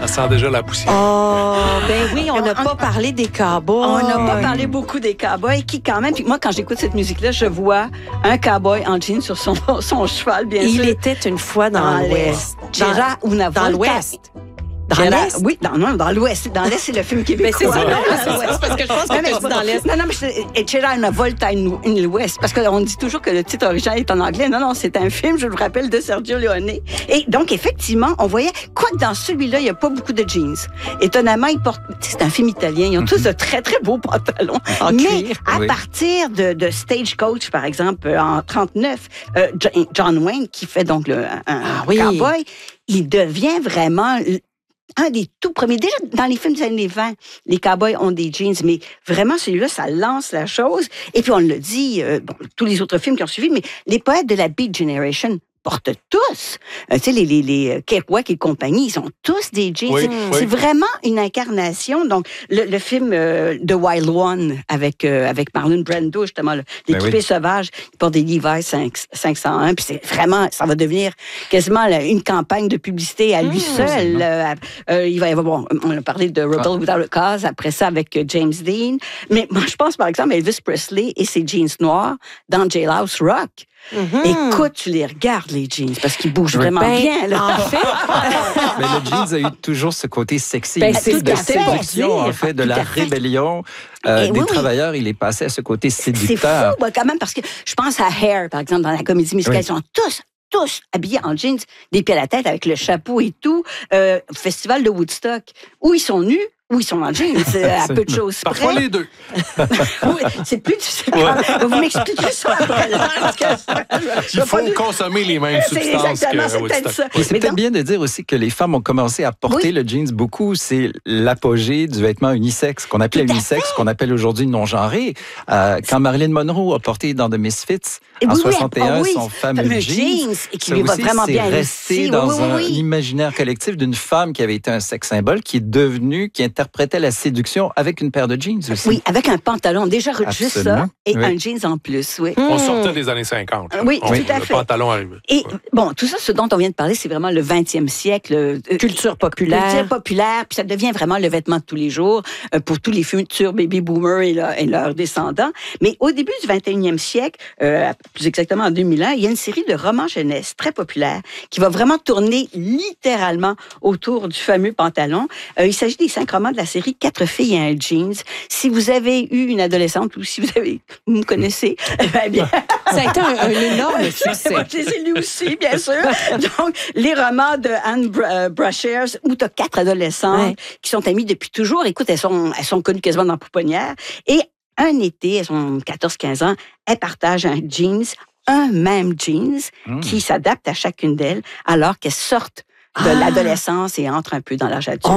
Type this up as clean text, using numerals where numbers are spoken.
sent déjà la poussière. Oh, ben oui, on n'a pas parlé des cowboys. On n'a pas parlé beaucoup des cowboys qui, quand même, puis moi, quand j'écoute cette musique-là, je vois un cowboy en jeans sur son cheval, bien sûr. Il était une fois dans l'Ouest. Dans l'Ouest. Dans l'Est? Oui, dans l'Ouest. Dans l'Est, c'est le film québécois. Mais c'est ça, parce que je pense que tu dis dans l'Est. Non, mais c'era una volta in l'Ouest. Parce qu'on dit toujours que le titre original est en anglais. Non, c'est un film, je vous rappelle, de Sergio Leone. Et donc, effectivement, on voyait, quoique dans celui-là, il n'y a pas beaucoup de jeans. Étonnamment, ils portent, c'est un film italien, ils ont tous de très, très beaux pantalons. Mais à partir de Stagecoach, par exemple, en 39, John Wayne, qui fait donc un cowboy, il devient vraiment un des tout premiers. Déjà, dans les films des années 20, les cowboys ont des jeans, mais vraiment, celui-là, ça lance la chose. Et puis, on le dit, tous les autres films qui ont suivi, mais les poètes de la Beat Generation portent tous. Tu sais, les Kerouac et compagnie, ils ont tous des jeans. C'est vraiment une incarnation. Donc, le film The Wild One avec Marlon Brando, justement, l'équipé sauvage, il porte des Levi's 501, puis c'est vraiment, ça va devenir quasiment une campagne de publicité à lui seul. Il va y avoir, on a parlé de Rebel Without a Cause, après ça avec James Dean. Mais moi, je pense, par exemple, à Elvis Presley et ses jeans noirs dans Jailhouse Rock. Écoute, tu les regardes, les jeans, parce qu'ils bougent vraiment bien. Là. En fait, mais le jeans a eu toujours ce côté sexy, de séduction, en fait, de la rébellion. Des travailleurs, il est passé à ce côté séducteur. C'est fou, quand même, parce que je pense à Hair, par exemple, dans la comédie musicale, ils sont tous habillés en jeans, des pieds à la tête, avec le chapeau et tout. Festival de Woodstock, où ils sont nus, où ils sont en jeans, à peu de choses près. Parfois les deux. Oui, c'est plus difficile. Vous m'expliquez ça après. Il faut consommer les mêmes substances que Woodstock. Et c'est peut-être bien de dire aussi que les femmes ont commencé à porter le jeans beaucoup. C'est l'apogée du vêtement unisexe, qu'on appelait unisexe, qu'on appelle aujourd'hui non-genré. Quand Marilyn Monroe a porté dans The Misfits, en 61, son fameux jeans, et qui lui va vraiment bien resté dans un imaginaire collectif d'une femme qui avait été un sex symbole, qui est devenue, qui interprétait la séduction avec une paire de jeans aussi. Oui, avec un pantalon, déjà juste ça, et un jeans en plus, oui. On sortait des années 50. Oui, tout à fait. Le pantalon arrivé. Et bon, tout ça, ce dont on vient de parler, c'est vraiment le 20e siècle. Culture populaire. Culture populaire, puis ça devient vraiment le vêtement de tous les jours pour tous les futurs baby boomers et leurs descendants. Mais au début du 21e siècle, plus exactement en 2001, il y a une série de romans jeunesse très populaires qui va vraiment tourner littéralement autour du fameux pantalon. Il s'agit des 5 romans de la série 4 filles et un jeans. Si vous avez eu une adolescente ou si vous me connaissez, bien... Ça a été un énorme succès. Moi, je les ai lus aussi, bien sûr. Donc, les romans de Anne Brashares, où tu as 4 adolescentes qui sont amies depuis toujours. Écoute, elles sont connues quasiment dans la pouponnière. Et un été, elles ont 14-15 ans, elles partagent un jeans, un même jeans, qui s'adapte à chacune d'elles, alors qu'elles sortent de l'adolescence et entrent un peu dans l'âge adulte.